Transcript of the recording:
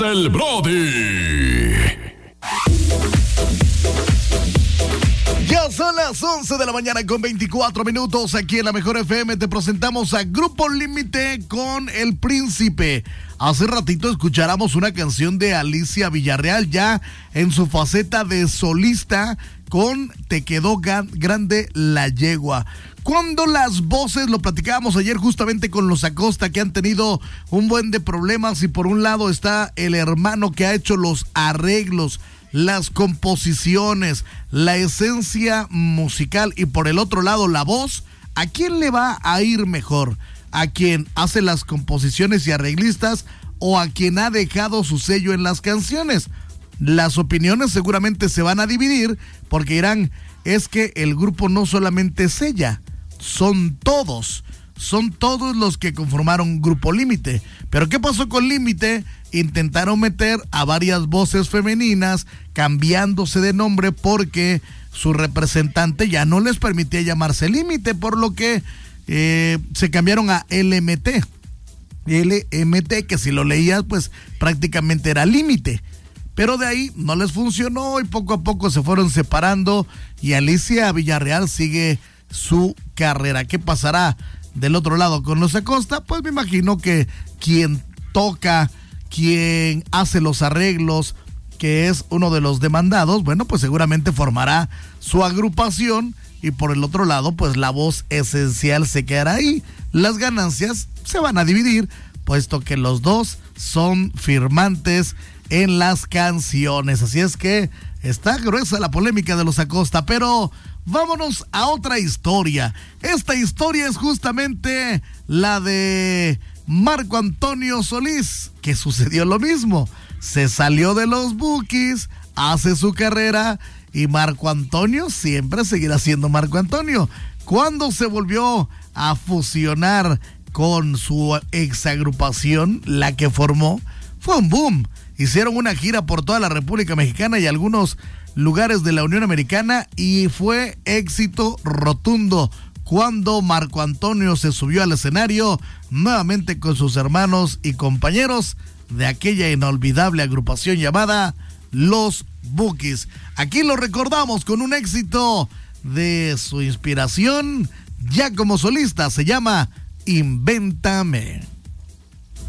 del Brody. Ya son las 11 de la mañana con 24 minutos. Aquí en la Mejor FM te presentamos a Grupo Límite con El Príncipe. Hace ratito escucháramos una canción de Alicia Villarreal ya en su faceta de solista con Te quedó grande la yegua. Cuando las voces, lo platicábamos ayer justamente con los Acosta, que han tenido un buen de problemas, y por un lado está el hermano que ha hecho los arreglos, las composiciones, la esencia musical, y por el otro lado la voz. ¿A quién le va a ir mejor? ¿A quien hace las composiciones y arreglistas o a quien ha dejado su sello en las canciones? Las opiniones seguramente se van a dividir, porque dirán, es que el grupo no solamente es ella, son todos los que conformaron Grupo Límite. Pero ¿qué pasó con Límite? Intentaron meter a varias voces femeninas, cambiándose de nombre porque su representante ya no les permitía llamarse Límite, por lo que se cambiaron a LMT, que si lo leías pues prácticamente era Límite. Pero de ahí no les funcionó y poco a poco se fueron separando, y Alicia Villarreal sigue su carrera. ¿Qué pasará del otro lado con los Acosta? Pues me imagino que quien toca, quien hace los arreglos, que es uno de los demandados, bueno, pues seguramente formará su agrupación, y por el otro lado, pues la voz esencial se quedará ahí. Las ganancias se van a dividir, puesto que los dos son firmantes en las canciones. Así es que está gruesa la polémica de los Acosta, pero vámonos a otra historia. Esta historia es justamente la de Marco Antonio Solís, que sucedió lo mismo. Se salió de los Bukis, hace su carrera, y Marco Antonio siempre seguirá siendo Marco Antonio. Cuando se volvió a fusionar con su exagrupación, la que formó, fue un boom. Hicieron una gira por toda la República Mexicana y algunos lugares de la Unión Americana, y fue éxito rotundo cuando Marco Antonio se subió al escenario nuevamente con sus hermanos y compañeros de aquella inolvidable agrupación llamada Los Bukis. Aquí lo recordamos con un éxito de su inspiración ya como solista, se llama Invéntame.